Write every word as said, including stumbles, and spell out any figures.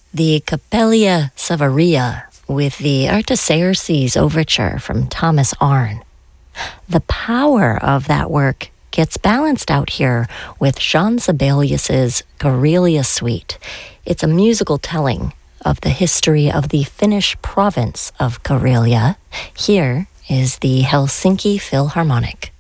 the Capella Savaria with the Artaxerxes Overture from Thomas Arne. The power of that work gets balanced out here with Jean Sibelius's Karelia Suite. It's a musical telling of the history of the Finnish province of Karelia. Here is the Helsinki Philharmonic.